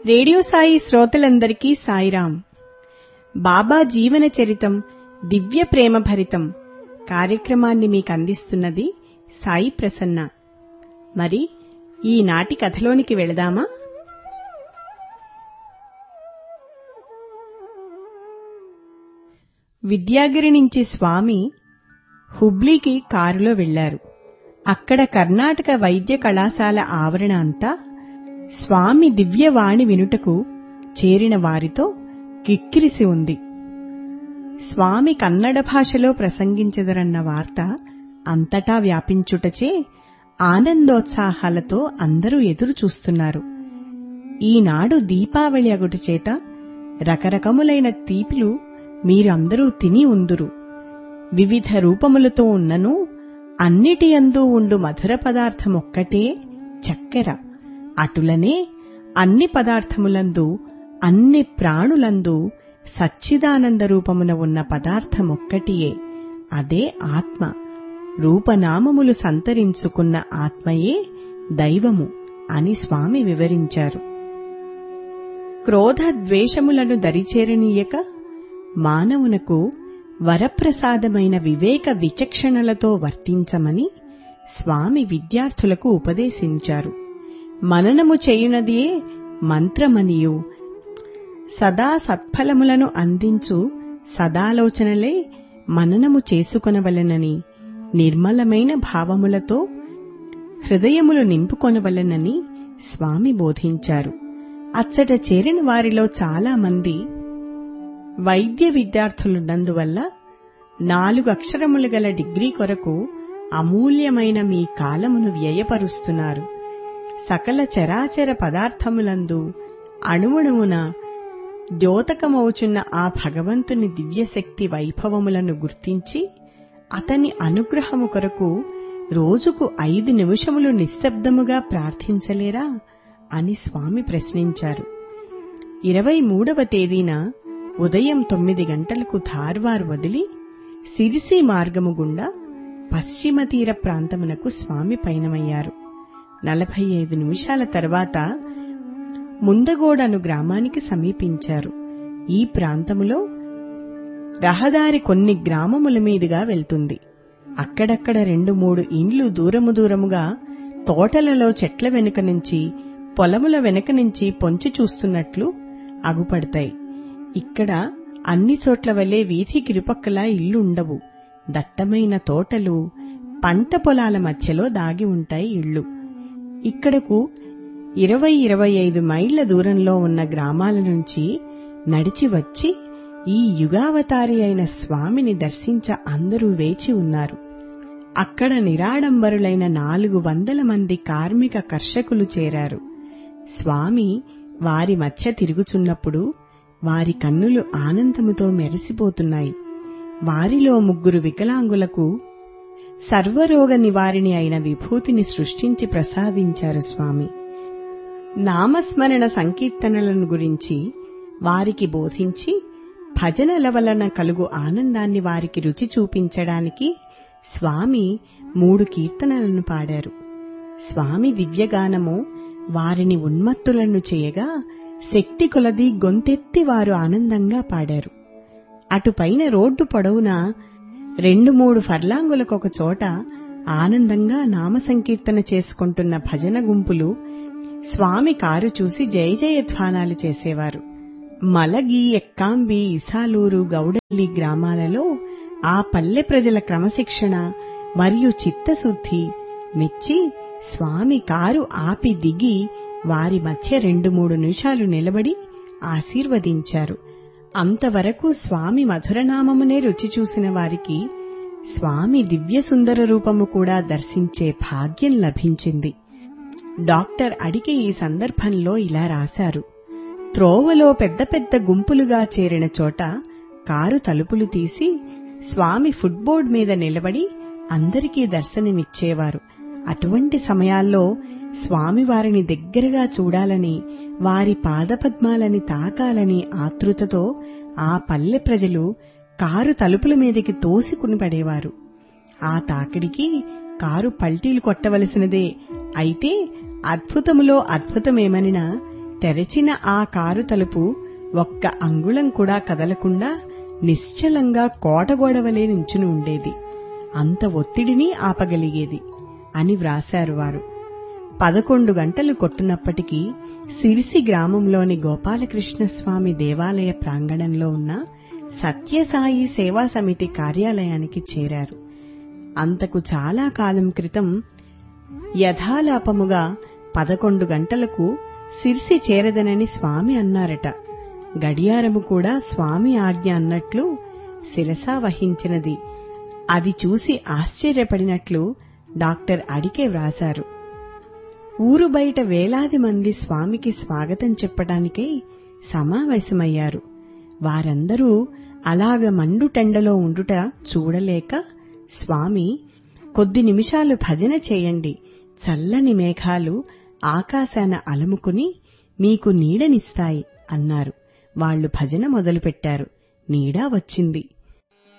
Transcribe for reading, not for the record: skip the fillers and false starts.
Radio Sai శ్రోతలందరికీ సాయిరాం. బాబా జీవన చరితం దివ్య ప్రేమ భరితం కార్యక్రమాన్ని మీకు అందిస్తున్నది సాయి ప్రసన్న. మరి ఈనాటి కథలోనికి వెళదామా? విద్యాగిరి నుంచి స్వామి హుబ్లీకి కారులో వెళ్లారు. అక్కడ కర్ణాటక వైద్య కళాశాల ఆవరణ అంతా స్వామి దివ్యవాణి వినుటకు చేరిన వారితో కిక్కిరిసి ఉంది. స్వామి కన్నడ భాషలో ప్రసంగించెదరన్న వార్త అంతటా వ్యాపించుటచే ఆనందోత్సాహాలతో అందరూ ఎదురు చూస్తున్నారు. ఈనాడు దీపావళి అగుట చేత రకరకములైన తీపిలు మీరందరూ తిని ఉందురు. వివిధ రూపములతో ఉన్నను అన్నిటి యందు ఉండు మధుర పదార్థమొక్కటే చక్కెర. అటులనే అన్ని పదార్థములందు అన్ని ప్రాణులందు సచ్చిదానంద రూపమున ఉన్న పదార్థమొక్కటియే, అదే ఆత్మ. రూపనామములు సంతరించుకున్న ఆత్మయే దైవము అని స్వామి వివరించారు. క్రోధ ద్వేషములను దరిచేరనీయక మానవునకు వరప్రసాదమైన వివేక విచక్షణలతో వర్తించమని స్వామి విద్యార్థులకు ఉపదేశించారు. మననము చేయునదియే మంత్రమనియు, సదా సత్ఫలములను అందించు సదాలోచనలే మననము చేసుకొనవలెనని, నిర్మలమైన భావములతో హృదయములు నింపుకొనవలెనని స్వామి బోధించారు. అచ్చట చేరిన వారిలో చాలా మంది వైద్య విద్యార్థులున్నందువల్ల 4 అక్షరములు గల డిగ్రీ కొరకు అమూల్యమైన మీ కాలమును వ్యయపరుస్తున్నారు. సకల చరాచర పదార్థములందు అణువణువున ద్యోతకమవుచున్న ఆ భగవంతుని దివ్యశక్తి వైభవములను గుర్తించి అతని అనుగ్రహము కొరకు రోజుకు 5 నిమిషములు నిశ్శబ్దముగా ప్రార్థించలేరా అని స్వామి ప్రశ్నించారు. 23వ తేదీన ఉదయం 9 గంటలకు ధార్వార్ వదిలి సిరిసి మార్గము గుండా పశ్చిమ తీర ప్రాంతమునకు స్వామి పయనమయ్యారు. 45 నిమిషాల తర్వాత ముందగోడను గ్రామానికి సమీపించారు. ఈ ప్రాంతములో రహదారి కొన్ని గ్రామముల మీదుగా వెళ్తుంది. అక్కడక్కడ 2-3 ఇండ్లు దూరముగా తోటలలో చెట్ల వెనుక నుంచి, పొలముల వెనుక నుంచి పొంచి చూస్తున్నట్లు అగుపడతాయి. ఇక్కడ అన్ని చోట్ల వలె వీధికిరుపక్కలా ఇల్లు ఉండవు. దట్టమైన తోటలు, పంట పొలాల మధ్యలో దాగి ఉంటాయి ఇళ్లు. ఇక్కడకు 20-25 మైళ్ల దూరంలో ఉన్న గ్రామాల నుంచి నడిచి వచ్చి ఈ యుగావతారి అయిన స్వామిని దర్శించ అందరూ వేచి ఉన్నారు. అక్కడ నిరాడంబరులైన 400 మంది కార్మిక కర్షకులు చేరారు. స్వామి వారి మధ్య తిరుగుచున్నప్పుడు వారి కన్నులు ఆనందముతో మెరిసిపోతున్నాయి. వారిలో 3 వికలాంగులకు సర్వరోగ నివారిణి అయిన విభూతిని సృష్టించి ప్రసాదించారు స్వామి. నామస్మరణ సంకీర్తనలను గురించి వారికి బోధించి భజనల వలన కలుగు ఆనందాన్ని వారికి రుచి చూపించడానికి స్వామి 3 కీర్తనలను పాడారు. స్వామి దివ్యగానము వారిని ఉన్మత్తులను చేయగా శక్తి కొలది గొంతెత్తి వారు ఆనందంగా పాడారు. అటుపైన రోడ్డు పొడవునా 2-3 ఫర్లాంగులకొక చోట ఆనందంగా నామ సంకీర్తన చేసుకుంటున్న భజన గుంపులు స్వామి కారు చూసి జయ జయధ్వానాలు చేసేవారు. మలగి, ఎక్కాంబి, ఇసాలూరు, గౌడల్లి గ్రామాలలో ఆ పల్లె ప్రజల క్రమశిక్షణ మరియు చిత్తశుద్ధి మెచ్చి స్వామి కారు ఆపి దిగి వారి మధ్య 2-3 నిమిషాలు నిలబడి ఆశీర్వదించారు. అంతవరకు స్వామి మధురనామమునే రుచి చూసిన వారికి స్వామి దివ్య సుందర రూపము కూడా దర్శించే భాగ్యం లభించింది. డాక్టర్ అడిగే ఈ సందర్భంలో ఇలా రాశారు: త్రోవలో పెద్ద పెద్ద గుంపులుగా చేరిన చోట కారు తలుపులు తీసి స్వామి ఫుట్బోర్డ్ మీద నిలబడి అందరికీ దర్శనమిచ్చేవారు. అటువంటి సమయాల్లో స్వామివారిని దగ్గరగా చూడాలని, వారి పాదపద్మాలని తాకాలని ఆతృతతో ఆ పల్లె ప్రజలు కారు తలుపుల మీదకి తోసికుని పడేవారు. ఆ తాకిడికి కారు పల్టీలు కొట్టవలసినదే. అయితే అద్భుతములో అద్భుతమేమనినా తెరచిన ఆ కారు తలుపు ఒక్క అంగుళం కూడా కదలకుండా నిశ్చలంగా కోటగోడవలే నించుని ఉండేది. అంత ఒత్తిడిని ఆపగలిగేది అని వ్రాశారు వారు. 11 గంటలు కొట్టునప్పటికీ సిరిసి గ్రామంలోని గోపాలకృష్ణస్వామి దేవాలయ ప్రాంగణంలో ఉన్న సత్యసాయి సేవా సమితి కార్యాలయానికి చేరారు. అంతకు చాలా కాలం క్రితం యథాలాపముగా 11 గంటలకు సిరిసి చేరదనని స్వామి అన్నారట. గడియారము కూడా స్వామి ఆజ్ఞ అన్నట్లు శిరసా వహించినది. అది చూసి ఆశ్చర్యపడినట్లు డాక్టర్ అడికే వ్రాశారు. ఊరు బయట వేలాది మంది స్వామికి స్వాగతం చెప్పడానికై సమావేశమయ్యారు. వారందరూ అలాగ మండుటెండలో ఉండుట చూడలేక స్వామి, కొద్ది నిమిషాలు భజన చేయండి, చల్లని మేఘాలు ఆకాశాన అలముకుని మీకు నీడనిస్తాయి అన్నారు. వాళ్లు భజన మొదలుపెట్టారు. నీడా వచ్చింది.